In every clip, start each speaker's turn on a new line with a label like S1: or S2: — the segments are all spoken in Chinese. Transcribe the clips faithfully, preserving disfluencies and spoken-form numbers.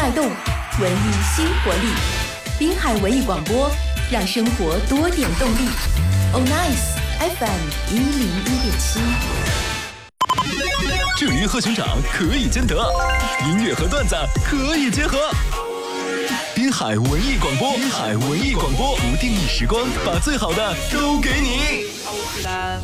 S1: 脉动，文艺新活力。滨海文艺广播，让生活多点动力。Oh Nice F M 一零一点七。
S2: 正音和熊掌可以兼得，音乐和段子可以结合。滨海文艺广播，滨海文艺广播，不定义时光，把最好的都给你。
S3: 呃，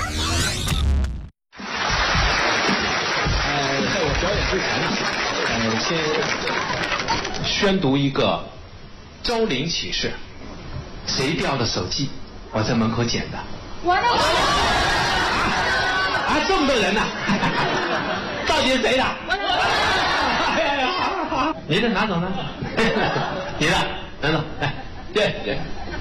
S3: 在我表演之前呢，呃，先宣读一个招灵启事。谁掉的手机？我在门口捡的。
S4: 我的。
S3: 啊，这么多人呢、啊，到底是谁的？你的拿走拿走，你的拿走，来，对对。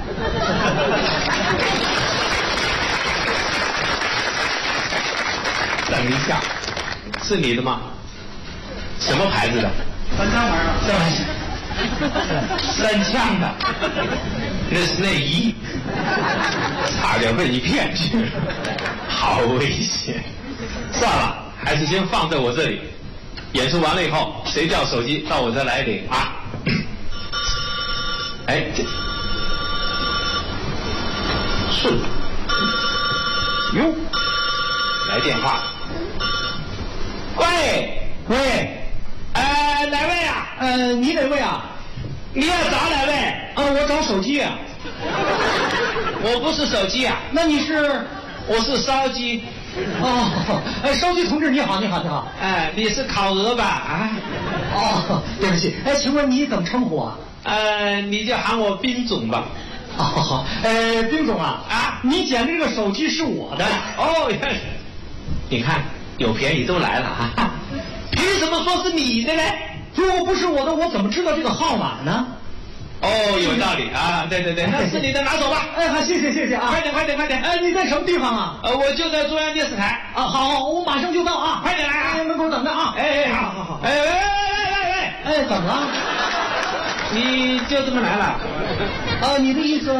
S3: 等一下，是你的吗？什么牌子的？
S4: 三枪牌的。
S3: 三枪。三枪的，那是内衣，差点被你骗去了，好危险。算了，还是先放在我这里。演出完了以后，谁掉手机到我这来领啊？哎，这是哟，来电话。喂喂，呃，哪位啊？
S4: 呃，你哪位啊？
S3: 你要找哪位？
S4: 啊，我找手机啊。
S3: 我不是手机啊，
S4: 那你是？
S3: 我是烧鸡。
S4: 哦，哎，烧鸡同志你好，你好，你好。
S3: 哎，你是烤鹅吧？啊？
S4: 哦，对不起，哎，请问你怎么称呼啊？
S3: 呃，你就喊我兵总吧。
S4: 哦，好，呃，兵总啊，
S3: 啊，
S4: 你捡的这个手机是我的。
S3: 哦，你看有便宜都来了啊，凭什么说是你的呢？
S4: 如果不是我的，我怎么知道这个号码呢？
S3: 哦，有道理啊，对对对，那是你的，拿走吧。
S4: 哎，好，谢谢谢谢啊，
S3: 快点快点快点。
S4: 哎，你在什么地方啊？
S3: 呃，我就在中央电视台。
S4: 啊，好，好，我马上就到啊，
S3: 快点来啊，
S4: 门口等着啊。
S3: 哎哎，
S4: 好好好。
S3: 哎喂喂喂喂喂，
S4: 哎，怎么了？
S3: 你就这么来了？
S4: 啊，你的意思？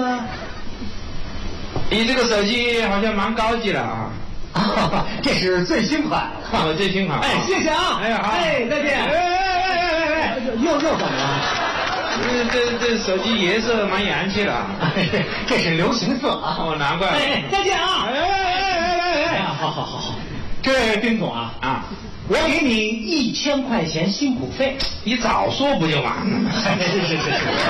S3: 你这个手机好像蛮高级的啊。
S4: 啊，这是最新款。
S3: 我最新款。
S4: 哎，谢谢啊。
S3: 哎呀，好。
S4: 哎，再见。
S3: 哎喂喂喂喂喂，
S4: 又又怎么了？
S3: 这这这手机颜色蛮洋气的。
S4: 这是流行色啊。
S3: 哦，难怪。
S4: 哎，再见啊。
S3: 哎哎哎哎哎，
S4: 好好好好。这位兵总啊
S3: 啊，
S4: 我给你一千块钱辛苦费，
S3: 你早说不就完了吗？
S4: 是是是是。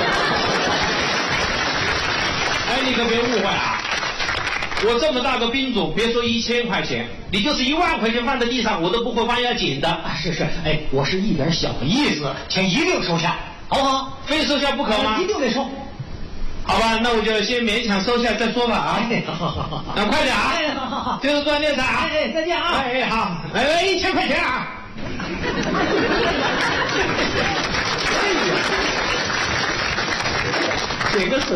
S3: 哎，你可别误会啊！我这么大个兵种，别说一千块钱，你就是一万块钱放在地上，我都不会翻要紧的。
S4: 啊，是是，哎，我是一点小意思，请一定收下，好不好？
S3: 非收下不可吗？
S4: 一定得收。
S3: 好吧，那我就先勉强收下再说吧啊！
S4: 哎，好好好好，
S3: 那快点啊！
S4: 哎，好好好，
S3: 就是锻炼场啊！
S4: 哎，再见啊！
S3: 哎，好，来来一千块钱啊！这个是。